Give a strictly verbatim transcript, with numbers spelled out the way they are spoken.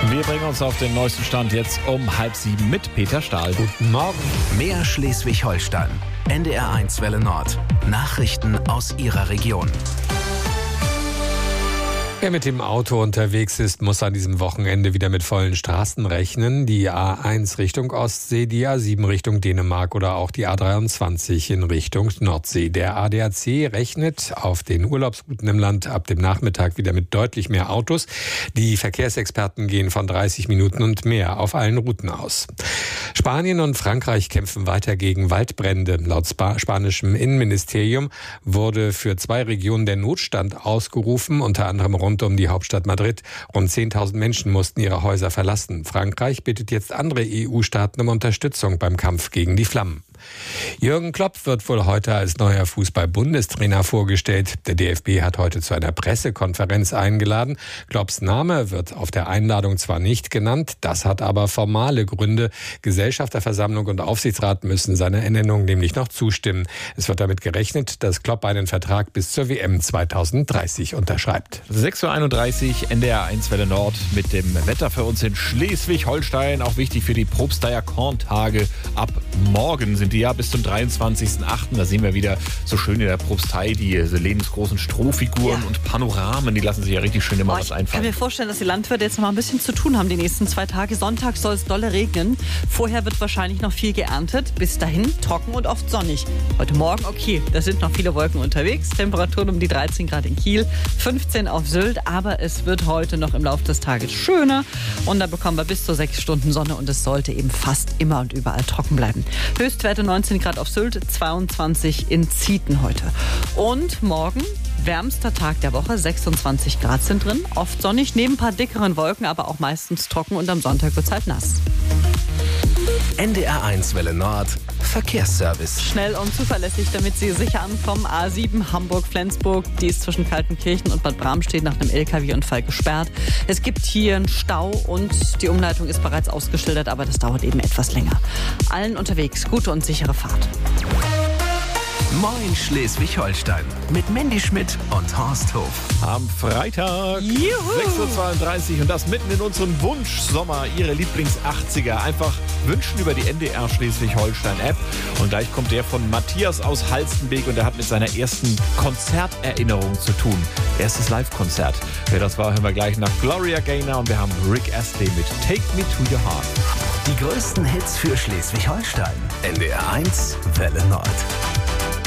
Wir bringen uns auf den neuesten Stand jetzt um halb sieben mit Peter Stahl. Guten Morgen. Mehr Schleswig-Holstein. N D R eins Welle Nord. Nachrichten aus Ihrer Region. Wer mit dem Auto unterwegs ist, muss an diesem Wochenende wieder mit vollen Straßen rechnen. Die A eins Richtung Ostsee, die A sieben Richtung Dänemark oder auch die A dreiundzwanzig in Richtung Nordsee. Der A D A C rechnet auf den Urlaubsrouten im Land ab dem Nachmittag wieder mit deutlich mehr Autos. Die Verkehrsexperten gehen von dreißig Minuten und mehr auf allen Routen aus. Spanien und Frankreich kämpfen weiter gegen Waldbrände. Laut Sp- spanischem Innenministerium wurde für zwei Regionen der Notstand ausgerufen, unter anderem rund um die Hauptstadt Madrid. Rund zehntausend Menschen mussten ihre Häuser verlassen. Frankreich bittet jetzt andere E U-Staaten um Unterstützung beim Kampf gegen die Flammen. Jürgen Klopp wird wohl heute als neuer Fußball-Bundestrainer vorgestellt. Der D F B hat heute zu einer Pressekonferenz eingeladen. Klopps Name wird auf der Einladung zwar nicht genannt, das hat aber formale Gründe. Gesellschafterversammlung und Aufsichtsrat müssen seiner Ernennung nämlich noch zustimmen. Es wird damit gerechnet, dass Klopp einen Vertrag bis zur W M zweitausenddreißig unterschreibt. sechs Uhr einunddreißig, N D R eins Welle Nord mit dem Wetter für uns in Schleswig-Holstein. Auch wichtig für die Probsteier Korntage. Ab morgen sind die ja bis zum dreiundzwanzigsten achten Da sehen wir wieder so schön in der Propstei diese lebensgroßen Strohfiguren Ja. und Panoramen. Die lassen sich ja richtig schön immer Boah, was ich kann einfallen. mir vorstellen, dass die Landwirte jetzt noch mal ein bisschen zu tun haben die nächsten zwei Tage. Sonntag soll es dolle regnen. Vorher wird wahrscheinlich noch viel geerntet. Bis dahin trocken und oft sonnig. Heute Morgen, okay, da sind noch viele Wolken unterwegs. Temperaturen um die dreizehn Grad in Kiel, fünfzehn auf Sylt. Aber es wird heute noch im Laufe des Tages schöner. Und da bekommen wir bis zu sechs Stunden Sonne. Und es sollte eben fast immer und überall trocken bleiben. Höchstwerte neunzehn Grad auf Sylt, zweiundzwanzig in Zieten heute. Und morgen wärmster Tag der Woche, sechsundzwanzig Grad sind drin. Oft sonnig, neben ein paar dickeren Wolken, aber auch meistens trocken. Und am Sonntag wird es halt nass. N D R eins Welle Nord. Verkehrsservice. Schnell und zuverlässig, damit Sie sicher ankommen. A sieben Hamburg-Flensburg, die ist zwischen Kaltenkirchen und Bad Bramstedt nach einem L K W-Unfall gesperrt. Es gibt hier einen Stau und die Umleitung ist bereits ausgeschildert, aber das dauert eben etwas länger. Allen unterwegs gute und sichere Fahrt. Moin Schleswig-Holstein. Mit Mandy Schmidt und Horst Hof. Am Freitag, Juhu. sechs Uhr zweiunddreißig und das mitten in unserem Wunschsommer. Ihre Lieblings-achtziger. Einfach wünschen über die N D R Schleswig-Holstein-App. Und gleich kommt der von Matthias aus Halstenbek und der hat mit seiner ersten Konzerterinnerung zu tun. Erstes Live-Konzert. Wer das war, hören wir gleich nach Gloria Gaynor und wir haben Rick Astley mit Take Me to Your Heart. Die größten Hits für Schleswig-Holstein. N D R eins Welle Nord.